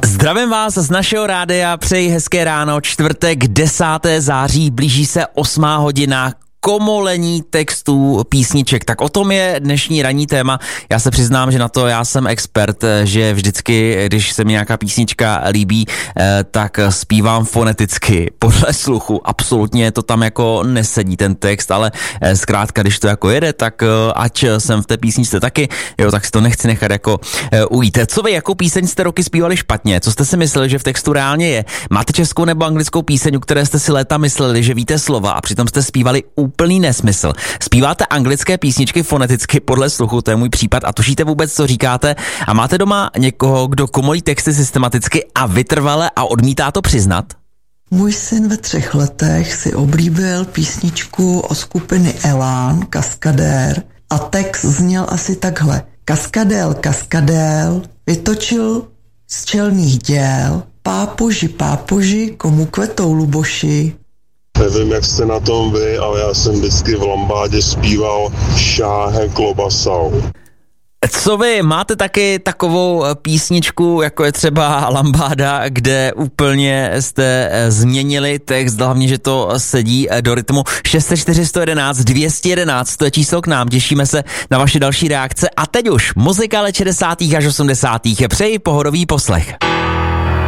Zdravím vás z našeho rádia, přeji hezké ráno, čtvrtek 10. září, blíží se 8 hodina, komolení textů písniček. Tak o tom je dnešní ranní téma. Já se přiznám, že na to já jsem expert, že vždycky, když se mi nějaká písnička líbí, tak zpívám foneticky, podle sluchu. Absolutně to tam jako nesedí ten text, ale zkrátka, když to jako jede, tak ať jsem v té písničce taky, jo, tak si to nechci nechat jako ujít. Co vy, jakou píseň jste roky zpívali špatně? Co jste si mysleli, že v textu reálně je? Máte českou nebo anglickou píseň, u které jste si léta mysleli, že víte slova a přitom jste zpívali úplný nesmysl. Zpíváte anglické písničky foneticky podle sluchu, to je můj případ a tušíte vůbec, co říkáte? A máte doma někoho, kdo komolí texty systematicky a vytrvale a odmítá to přiznat? Můj syn ve 3 letech si oblíbil písničku od skupiny Elán, Kaskadér, a text zněl asi takhle. Kaskadél, kaskadél, vytočil z čelných děl, pápoži, pápoži, komu kvetou luboši. Nevím, jak jste na tom vy, ale já jsem vždycky v lambádě zpíval šáhe klobasou. Co vy, máte taky takovou písničku, jako je třeba Lambáda, kde úplně jste změnili text, hlavně, že to sedí do rytmu 604 111 211, to je číslo k nám, těšíme se na vaše další reakce a teď už muzika let 60. až 80. Přeji pohodový poslech.